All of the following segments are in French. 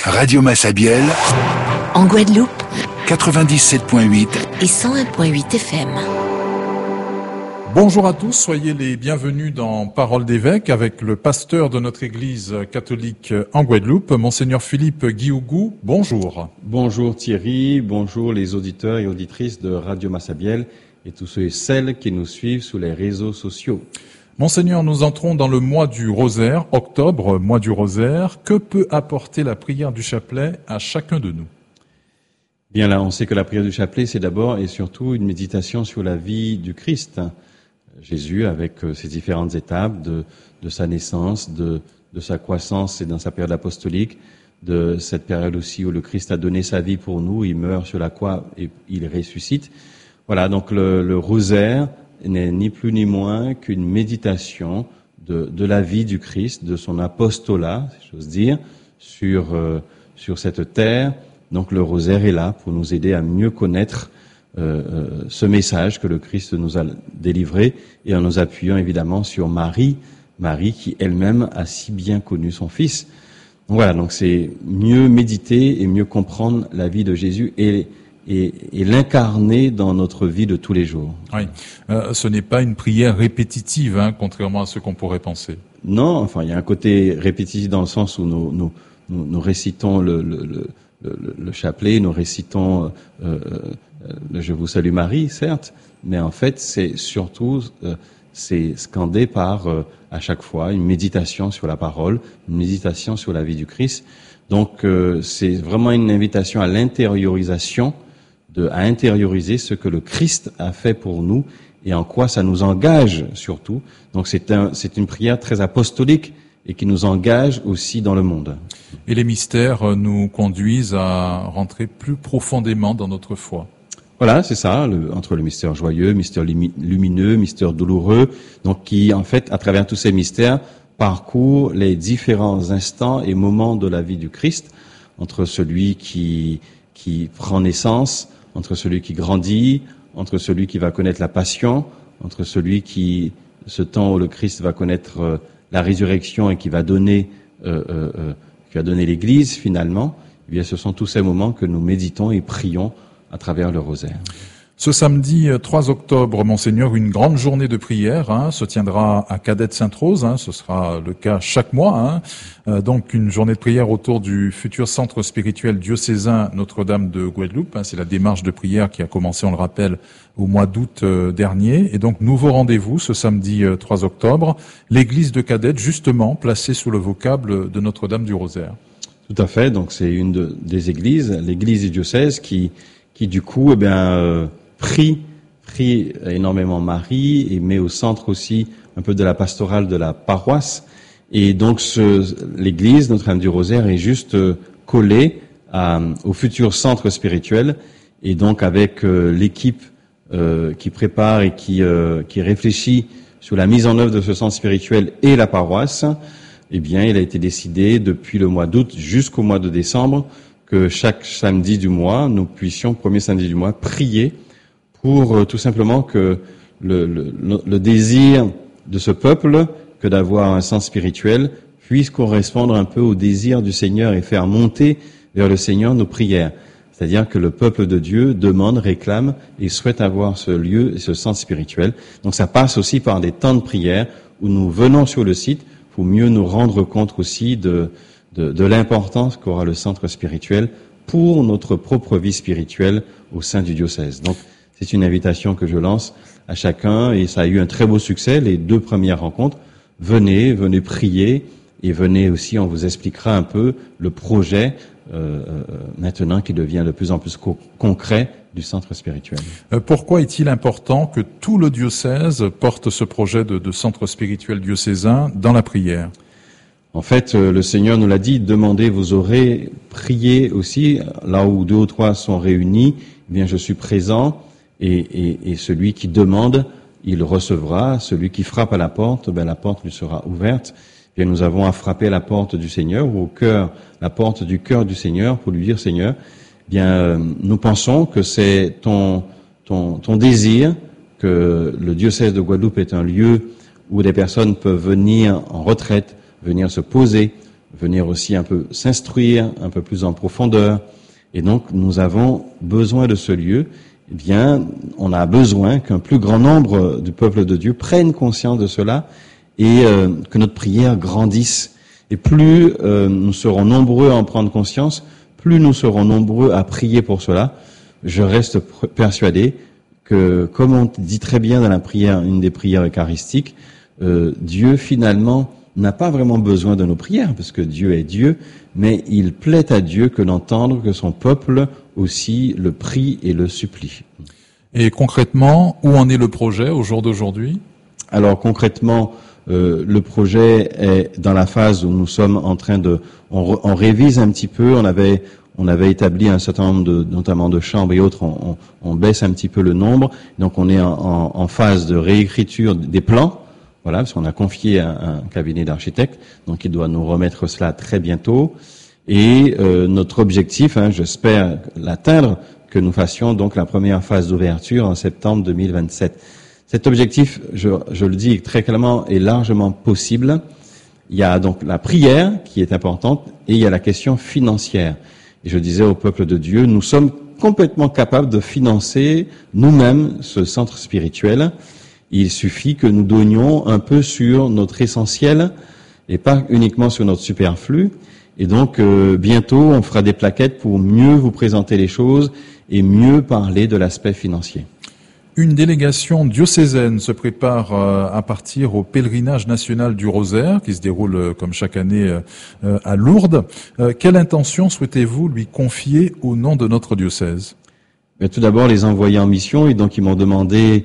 Radio Massabielle, en Guadeloupe, 97.8 et 101.8 FM. Bonjour à tous, soyez les bienvenus dans Parole d'évêque avec le pasteur de notre église catholique en Guadeloupe, Monseigneur Philippe Guiougou. Bonjour. Bonjour Thierry, bonjour les auditeurs et auditrices de Radio Massabielle et tous ceux et celles qui nous suivent sur les réseaux sociaux. Monseigneur, nous entrons dans le mois du rosaire, octobre, mois du rosaire. Que peut apporter la prière du chapelet à chacun de nous? Bien là, on sait que la prière du chapelet, c'est d'abord et surtout une méditation sur la vie du Christ. Jésus, avec ses différentes étapes de sa naissance, de sa croissance et dans sa période apostolique, de cette période aussi où le Christ a donné sa vie pour nous, il meurt sur la croix et il ressuscite. Voilà, donc le rosaire n'est ni plus ni moins qu'une méditation de la vie du Christ, de son apostolat, si j'ose dire, sur cette terre. Donc le rosaire est là pour nous aider à mieux connaître ce message que le Christ nous a délivré, et en nous appuyant évidemment sur Marie qui elle-même a si bien connu son Fils. Donc voilà, donc c'est mieux méditer et mieux comprendre la vie de Jésus et l'incarner dans notre vie de tous les jours. Oui, ce n'est pas une prière répétitive, contrairement à ce qu'on pourrait penser. Non, enfin il y a un côté répétitif dans le sens où nous récitons le chapelet, nous récitons le Je vous salue Marie, certes, mais en fait c'est surtout c'est scandé par à chaque fois une méditation sur la parole, une méditation sur la vie du Christ. Donc c'est vraiment une invitation à l'intériorisation, à intérioriser ce que le Christ a fait pour nous et en quoi ça nous engage surtout. Donc c'est une prière très apostolique et qui nous engage aussi dans le monde. Et les mystères nous conduisent à rentrer plus profondément dans notre foi. Voilà, c'est ça, entre le mystère joyeux, mystère lumineux, mystère douloureux, donc qui, en fait, à travers tous ces mystères, parcourt les différents instants et moments de la vie du Christ, entre celui qui prend naissance, entre celui qui grandit, entre celui qui va connaître la passion, entre celui ce temps où le Christ va connaître la résurrection et qui va donner l'Église finalement. Eh bien, ce sont tous ces moments que nous méditons et prions à travers le rosaire. Ce samedi 3 octobre, Monseigneur, une grande journée de prière se tiendra à Cadette-Sainte-Rose. Ce sera le cas chaque mois. Donc une journée de prière autour du futur centre spirituel diocésain Notre-Dame de Guadeloupe. C'est la démarche de prière qui a commencé, on le rappelle, au mois d'août dernier. Et donc nouveau rendez-vous ce samedi 3 octobre. L'église de Cadette, justement, placée sous le vocable de Notre-Dame du Rosaire. Tout à fait. Donc c'est une des églises, l'église du diocèse qui du coup, prie énormément Marie et met au centre aussi un peu de la pastorale de la paroisse. Et donc l'église Notre-Dame du Rosaire est juste collée au futur centre spirituel. Et donc avec l'équipe qui prépare et qui réfléchit sur la mise en œuvre de ce centre spirituel et la paroisse, eh bien, il a été décidé depuis le mois d'août jusqu'au mois de décembre que chaque samedi du mois, nous puissions, premier samedi du mois, prier pour tout simplement que le désir de ce peuple, que d'avoir un sens spirituel, puisse correspondre un peu au désir du Seigneur et faire monter vers le Seigneur nos prières. C'est-à-dire que le peuple de Dieu demande, réclame et souhaite avoir ce lieu et ce sens spirituel. Donc ça passe aussi par des temps de prière où nous venons sur le site pour mieux nous rendre compte aussi de l'importance qu'aura le centre spirituel pour notre propre vie spirituelle au sein du diocèse. Donc, c'est une invitation que je lance à chacun et ça a eu un très beau succès, les 2 premières rencontres. Venez prier et venez aussi, on vous expliquera un peu le projet maintenant qui devient de plus en plus concret du centre spirituel. Pourquoi est-il important que tout le diocèse porte ce projet de centre spirituel diocésain dans la prière ? En fait, le Seigneur nous l'a dit, demandez, vous aurez, prié aussi, là où 2 ou 3 sont réunis, eh bien je suis présent, et celui qui demande, il recevra, celui qui frappe à la porte, la porte lui sera ouverte. Et nous avons à frapper à la porte du Seigneur, ou au cœur, la porte du cœur du Seigneur, pour lui dire, Seigneur, nous pensons que c'est ton désir, que le diocèse de Guadeloupe est un lieu où des personnes peuvent venir en retraite, venir se poser, venir aussi un peu s'instruire, un peu plus en profondeur. Et donc, nous avons besoin de ce lieu. Eh bien, on a besoin qu'un plus grand nombre du peuple de Dieu prenne conscience de cela et que notre prière grandisse. Et plus nous serons nombreux à en prendre conscience, plus nous serons nombreux à prier pour cela. Je reste persuadé que, comme on dit très bien dans la prière, une des prières eucharistiques, Dieu finalement n'a pas vraiment besoin de nos prières, parce que Dieu est Dieu, mais il plaît à Dieu que d'entendre que son peuple aussi le prie et le supplie. Et concrètement, où en est le projet au jour d'aujourd'hui? Alors concrètement, le projet est dans la phase où nous sommes en train on révise un petit peu. On avait établi un certain nombre notamment de chambres et autres. On baisse un petit peu le nombre. Donc on est en phase de réécriture des plans. Voilà, parce qu'on a confié un cabinet d'architectes, donc il doit nous remettre cela très bientôt. Et notre objectif, j'espère l'atteindre, que nous fassions donc la première phase d'ouverture en septembre 2027. Cet objectif, je le dis très clairement, est largement possible. Il y a donc la prière qui est importante et il y a la question financière. Et je disais au peuple de Dieu, nous sommes complètement capables de financer nous-mêmes ce centre spirituel. Il suffit que nous donnions un peu sur notre essentiel et pas uniquement sur notre superflu. Et donc, bientôt, on fera des plaquettes pour mieux vous présenter les choses et mieux parler de l'aspect financier. Une délégation diocésaine se prépare à partir au pèlerinage national du Rosaire, qui se déroule comme chaque année à Lourdes. Quelle intention souhaitez-vous lui confier au nom de notre diocèse? Mais tout d'abord, les envoyer en mission, et donc ils m'ont demandé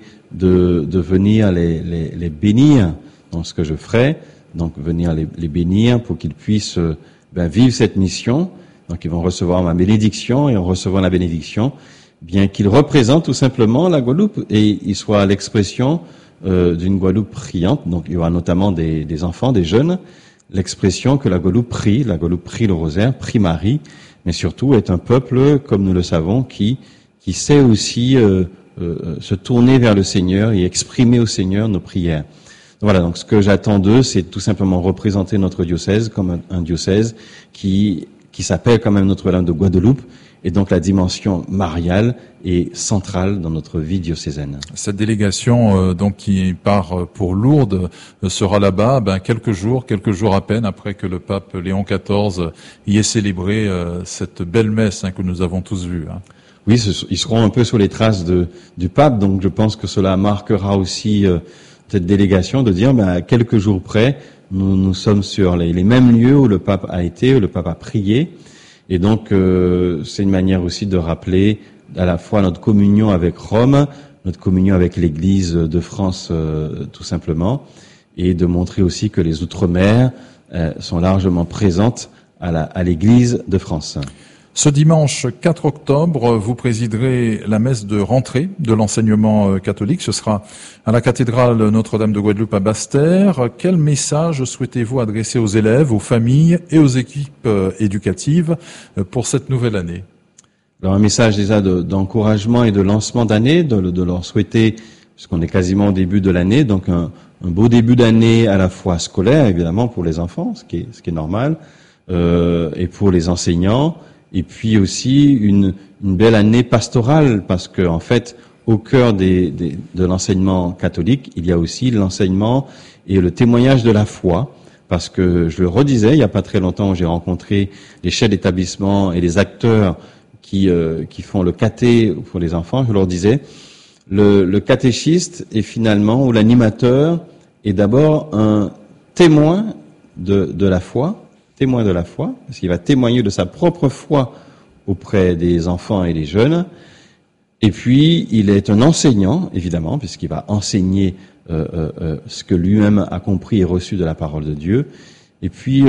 de venir les bénir dans ce que je ferai, donc venir les bénir pour qu'ils puissent vivre cette mission. Donc ils vont recevoir ma bénédiction, et en recevant la bénédiction, bien qu'ils représentent tout simplement la Guadeloupe, et ils soient l'expression d'une Guadeloupe priante. Donc il y aura notamment des enfants, des jeunes, l'expression que la Guadeloupe prie le rosaire, prie Marie, mais surtout est un peuple, comme nous le savons, qui sait aussi se tourner vers le Seigneur et exprimer au Seigneur nos prières. Voilà, donc ce que j'attends d'eux, c'est tout simplement représenter notre diocèse comme un diocèse qui s'appelle quand même Notre-Dame de Guadeloupe, et donc la dimension mariale est centrale dans notre vie diocésaine. Cette délégation donc qui part pour Lourdes sera là-bas quelques jours à peine après que le pape Léon XIV y ait célébré cette belle messe que nous avons tous vue. Oui, ils seront un peu sur les traces du pape, donc je pense que cela marquera aussi cette délégation de dire à quelques jours près, nous sommes sur les mêmes lieux où le pape a été, où le pape a prié. Et donc, c'est une manière aussi de rappeler à la fois notre communion avec Rome, notre communion avec l'Église de France, tout simplement, et de montrer aussi que les Outre-mer sont largement présentes à l'Église de France. Ce dimanche 4 octobre, vous présiderez la messe de rentrée de l'enseignement catholique. Ce sera à la cathédrale Notre-Dame de Guadeloupe à Basse-Terre. Quel message souhaitez-vous adresser aux élèves, aux familles et aux équipes éducatives pour cette nouvelle année? Alors un message déjà d'encouragement et de lancement d'année, de leur souhaiter, puisqu'on est quasiment au début de l'année, donc un beau début d'année à la fois scolaire, évidemment, pour les enfants, ce qui est normal, et pour les enseignants. Et puis aussi une belle année pastorale, parce que en fait, au cœur de l'enseignement catholique, il y a aussi l'enseignement et le témoignage de la foi, parce que je le redisais, il n'y a pas très longtemps, j'ai rencontré les chefs d'établissement et les acteurs qui font le caté pour les enfants. Je leur disais, le catéchiste est finalement, ou l'animateur est d'abord un témoin de la foi, parce qu'il va témoigner de sa propre foi auprès des enfants et des jeunes. Et puis, il est un enseignant, évidemment, puisqu'il va enseigner ce que lui-même a compris et reçu de la parole de Dieu. Et puis,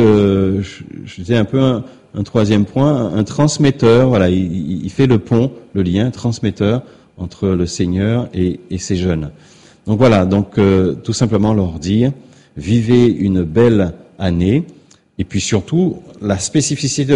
je disais un peu un troisième point, un transmetteur. Voilà, il fait le pont, le lien, transmetteur entre le Seigneur et ses jeunes. Donc voilà, tout simplement leur dire, vivez une belle année. Et puis surtout, la spécificité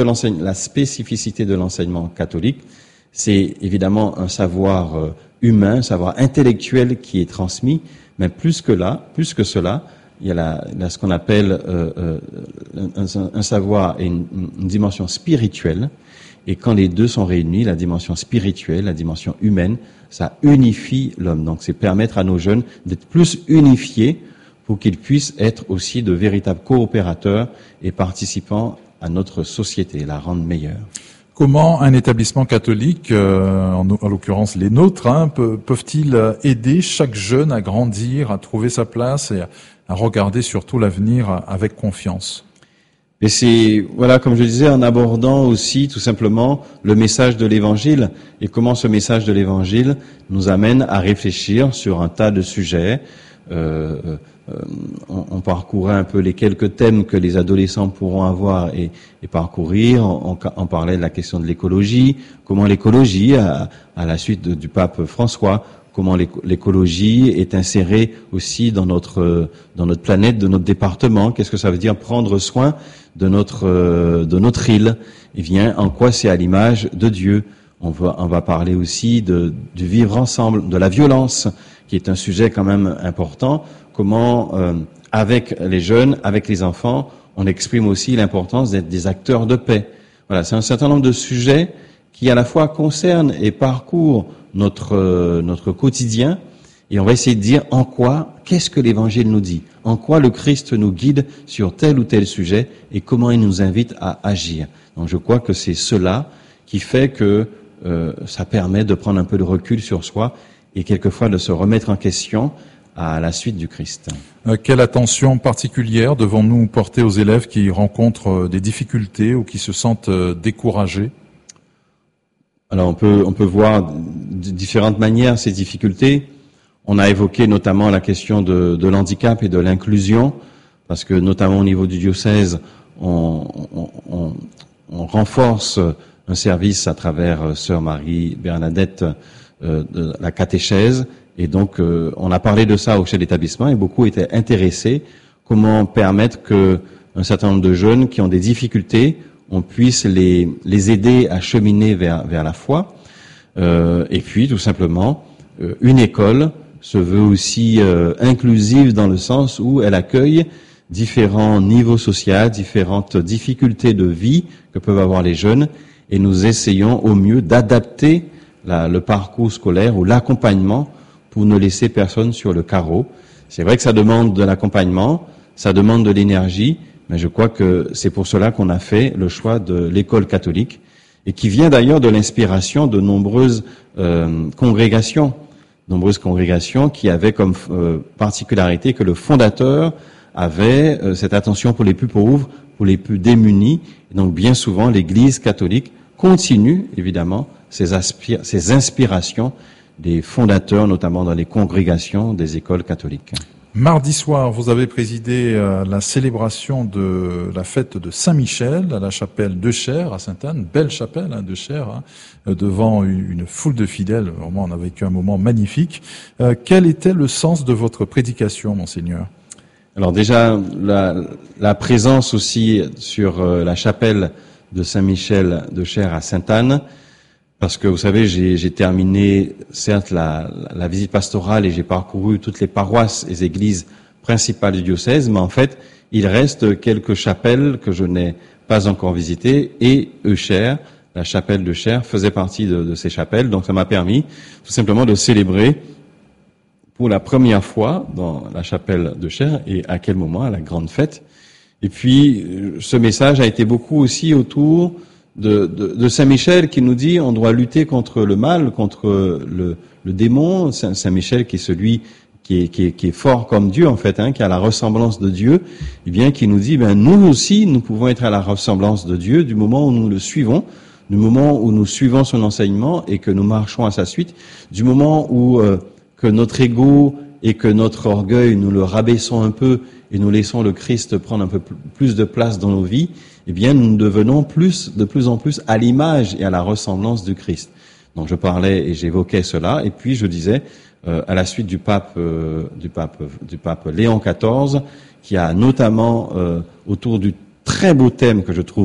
de l'enseignement catholique, c'est évidemment un savoir humain, un savoir intellectuel qui est transmis, mais plus que cela, il y a ce qu'on appelle un savoir et une dimension spirituelle. Et quand les deux sont réunis, la dimension spirituelle, la dimension humaine, ça unifie l'homme. Donc c'est permettre à nos jeunes d'être plus unifiés pour qu'ils puissent être aussi de véritables coopérateurs et participants à notre société, la rendre meilleure. Comment un établissement catholique, en l'occurrence les nôtres, peuvent-ils aider chaque jeune à grandir, à trouver sa place et à regarder surtout l'avenir avec confiance? Et c'est, voilà, comme je disais, en abordant aussi tout simplement le message de l'Évangile et comment ce message de l'Évangile nous amène à réfléchir sur un tas de sujets. On parcourait un peu les quelques thèmes que les adolescents pourront avoir et parcourir. On parlait de la question de l'écologie, comment l'écologie, à la suite du pape François, comment l'écologie est insérée aussi dans notre planète, de notre département. Qu'est-ce que ça veut dire prendre soin de notre île? Eh bien, en quoi c'est à l'image de Dieu? On va parler aussi du vivre ensemble, de la violence, qui est un sujet quand même important. Comment, avec les jeunes, avec les enfants, on exprime aussi l'importance d'être des acteurs de paix. Voilà, c'est un certain nombre de sujets qui à la fois concernent et parcourent notre quotidien, et on va essayer de dire en quoi, qu'est-ce que l'Évangile nous dit, en quoi le Christ nous guide sur tel ou tel sujet, et comment il nous invite à agir. Donc je crois que c'est cela qui fait que ça permet de prendre un peu de recul sur soi, et quelquefois de se remettre en question à la suite du Christ. Quelle attention particulière devons-nous porter aux élèves qui rencontrent des difficultés ou qui se sentent découragés? Alors on peut voir de différentes manières ces difficultés. On a évoqué notamment la question de l'handicap et de l'inclusion, parce que notamment au niveau du diocèse, on renforce un service à travers Sœur Marie Bernadette de la catéchèse, et donc on a parlé de ça au chef d'établissement et beaucoup étaient intéressés. Comment permettre que un certain nombre de jeunes qui ont des difficultés, on puisse les aider à cheminer vers la foi. Et puis, tout simplement, une école se veut aussi inclusive dans le sens où elle accueille différents niveaux sociaux, différentes difficultés de vie que peuvent avoir les jeunes, et nous essayons au mieux d'adapter le parcours scolaire ou l'accompagnement pour ne laisser personne sur le carreau. C'est vrai que ça demande de l'accompagnement, ça demande de l'énergie, mais je crois que c'est pour cela qu'on a fait le choix de l'école catholique, et qui vient d'ailleurs de l'inspiration de nombreuses congrégations qui avaient comme particularité que le fondateur avait cette attention pour les plus pauvres, pour les plus démunis. Et donc bien souvent, l'Église catholique continue évidemment ces inspirations des fondateurs, notamment dans les congrégations des écoles catholiques. Mardi soir, vous avez présidé la célébration de la fête de Saint-Michel à la chapelle de Cher à Sainte-Anne, belle chapelle de Cher, devant une foule de fidèles. Vraiment, on a vécu un moment magnifique. Quel était le sens de votre prédication, Monseigneur? Alors déjà, la présence aussi sur la chapelle de Saint-Michel de Cher à Sainte-Anne, parce que vous savez, j'ai terminé certes la visite pastorale et j'ai parcouru toutes les paroisses et églises principales du diocèse, mais en fait, il reste quelques chapelles que je n'ai pas encore visitées, et Cher, la chapelle de Cher, faisait partie de ces chapelles. Donc ça m'a permis tout simplement de célébrer pour la première fois dans la chapelle de Cher, et à quel moment, à la grande fête. Et puis, ce message a été beaucoup aussi autour de Saint-Michel, qui nous dit on doit lutter contre le mal, contre le démon. Saint-Michel qui est celui qui est fort comme Dieu en fait, qui a la ressemblance de Dieu, et bien qui nous dit nous aussi nous pouvons être à la ressemblance de Dieu du moment où nous le suivons, du moment où nous suivons son enseignement et que nous marchons à sa suite, du moment où que notre ego et que notre orgueil nous le rabaissons un peu et nous laissons le Christ prendre un peu plus de place dans nos vies, eh bien, nous devenons de plus en plus à l'image et à la ressemblance du Christ. Donc, je parlais et j'évoquais cela, et puis je disais, à la suite du pape Léon XIV, qui a notamment autour du très beau thème que je trouve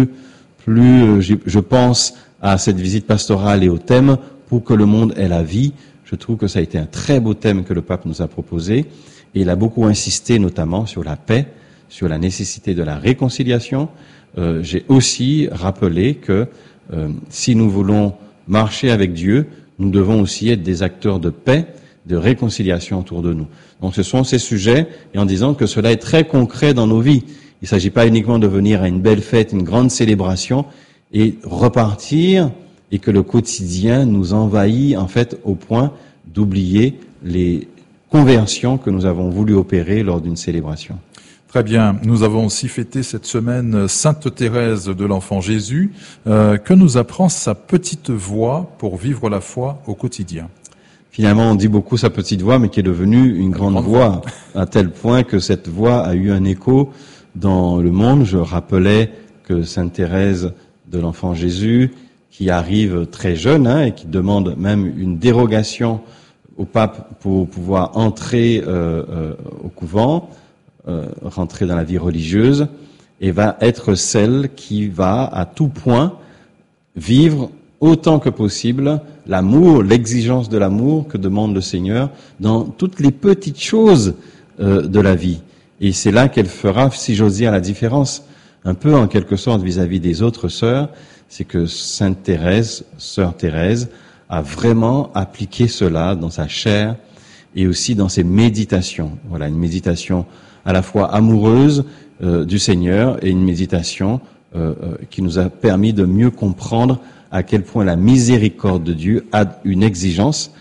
je pense à cette visite pastorale et au thème pour que le monde ait la vie. Je trouve que ça a été un très beau thème que le pape nous a proposé. et il a beaucoup insisté notamment sur la paix, sur la nécessité de la réconciliation. J'ai aussi rappelé que si nous voulons marcher avec Dieu, nous devons aussi être des acteurs de paix, de réconciliation autour de nous. Donc ce sont ces sujets, et en disant que cela est très concret dans nos vies. Il ne s'agit pas uniquement de venir à une belle fête, une grande célébration, et repartir, et que le quotidien nous envahit en fait au point d'oublier les conversions que nous avons voulu opérer lors d'une célébration. Très bien. Nous avons aussi fêté cette semaine Sainte Thérèse de l'Enfant Jésus. Que nous apprend sa petite voix pour vivre la foi au quotidien? Finalement, on dit beaucoup sa petite voix, mais qui est devenue une grande voix, à tel point que cette voix a eu un écho dans le monde. Je rappelais que Sainte Thérèse de l'Enfant Jésus, qui arrive très jeune, et qui demande même une dérogation au pape pour pouvoir entrer au couvent, rentrer dans la vie religieuse, et va être celle qui va à tout point vivre autant que possible l'amour, l'exigence de l'amour que demande le Seigneur dans toutes les petites choses de la vie. Et c'est là qu'elle fera, si j'ose dire, la différence, un peu en quelque sorte vis-à-vis des autres sœurs, c'est que Sainte Thérèse, Sœur Thérèse, a vraiment appliqué cela dans sa chair et aussi dans ses méditations. Voilà, une méditation à la fois amoureuse du Seigneur et une méditation qui nous a permis de mieux comprendre à quel point la miséricorde de Dieu a une exigence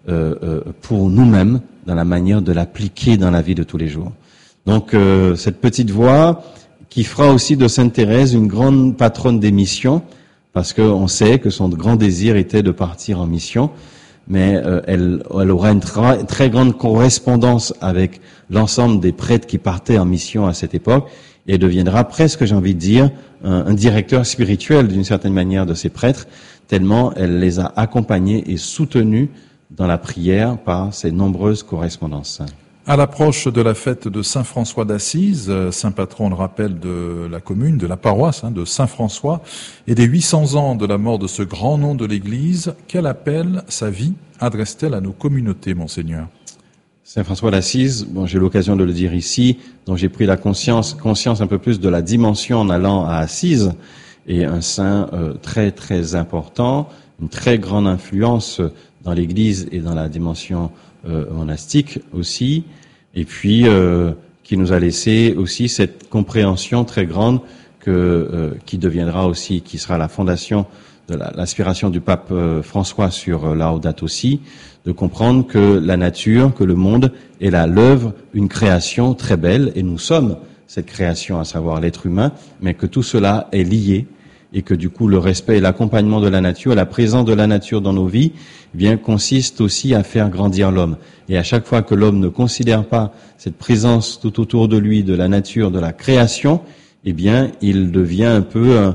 pour nous-mêmes dans la manière de l'appliquer dans la vie de tous les jours. Donc cette petite voix qui fera aussi de Sainte Thérèse une grande patronne des missions, parce qu'on sait que son grand désir était de partir en mission, mais elle aura une très grande correspondance avec l'ensemble des prêtres qui partaient en mission à cette époque, et deviendra presque, j'ai envie de dire, un directeur spirituel d'une certaine manière de ces prêtres, tellement elle les a accompagnés et soutenus dans la prière par ses nombreuses correspondances. À l'approche de la fête de Saint François d'Assise, saint patron, on le rappelle, de la commune, de la paroisse de Saint-François, et des 800 ans de la mort de ce grand nom de l'Église, quel appel sa vie adresse-t-elle à nos communautés, Monseigneur? Saint François d'Assise, bon, j'ai l'occasion de le dire ici, dont j'ai pris la conscience un peu plus de la dimension en allant à Assise, et un saint très très important, une très grande influence dans l'Église et dans la dimension monastique aussi, et puis qui nous a laissé aussi cette compréhension très grande qui deviendra aussi, qui sera la fondation de l'aspiration du pape François sur Laudato Si, de comprendre que la nature, que le monde est là l'œuvre, une création très belle, et nous sommes cette création, à savoir l'être humain, mais que tout cela est lié, et que du coup le respect et l'accompagnement de la nature, la présence de la nature dans nos vies, eh bien consiste aussi à faire grandir l'homme. Et à chaque fois que l'homme ne considère pas cette présence tout autour de lui, de la nature, de la création, eh bien il devient un peu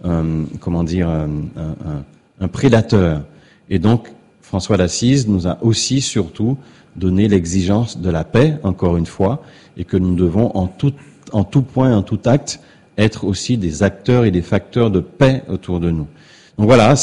un prédateur. Et donc François d'Assise nous a aussi surtout donné l'exigence de la paix, encore une fois, et que nous devons en tout point, en tout acte, être aussi des acteurs et des facteurs de paix autour de nous. Donc voilà,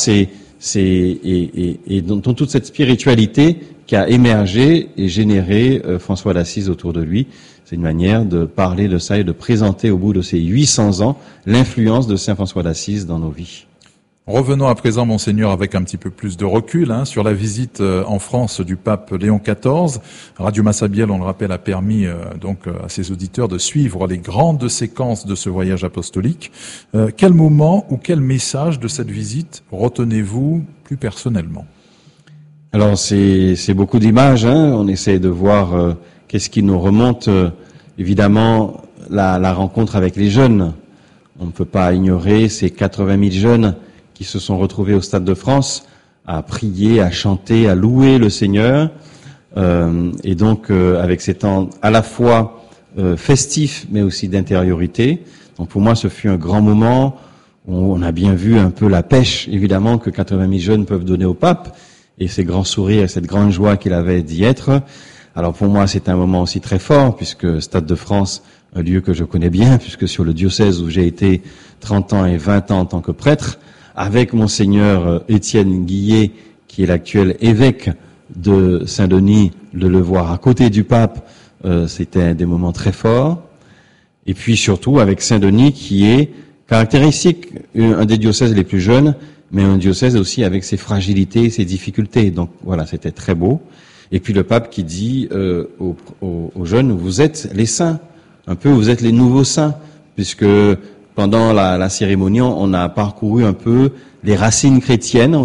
et dans toute cette spiritualité qui a émergé et généré François d'Assise autour de lui, c'est une manière de parler de ça et de présenter au bout de ces 800 ans l'influence de Saint François d'Assise dans nos vies. Revenons à présent, Monseigneur, avec un petit peu plus de recul sur la visite en France du pape Léon XIV. Radio Massabielle, on le rappelle, a permis donc à ses auditeurs de suivre les grandes séquences de ce voyage apostolique. Quel moment ou quel message de cette visite retenez-vous plus personnellement? Alors c'est beaucoup d'images, on essaie de voir qu'est-ce qui nous remonte. Évidemment, la rencontre avec les jeunes. On ne peut pas ignorer ces 80 000 jeunes qui se sont retrouvés au Stade de France à prier, à chanter, à louer le Seigneur, et donc avec ces temps à la fois festifs mais aussi d'intériorité. Donc pour moi, ce fut un grand moment où on a bien vu un peu la pêche, évidemment, que 80 000 jeunes peuvent donner au pape, et ces grands sourires et cette grande joie qu'il avait d'y être. Alors pour moi, c'est un moment aussi très fort, puisque Stade de France, un lieu que je connais bien, puisque sur le diocèse où j'ai été 30 ans et 20 ans en tant que prêtre, avec Monseigneur Étienne Guillet, qui est l'actuel évêque de Saint-Denis, de le voir à côté du pape C'était des moments très forts. Et puis surtout avec Saint-Denis qui est caractéristique, un des diocèses les plus jeunes, mais un diocèse aussi avec ses fragilités, ses difficultés. Donc voilà, c'était très beau. Et puis le pape qui dit aux jeunes, vous êtes les saints, un peu vous êtes les nouveaux saints, puisque pendant la cérémonie, on a parcouru un peu les racines chrétiennes.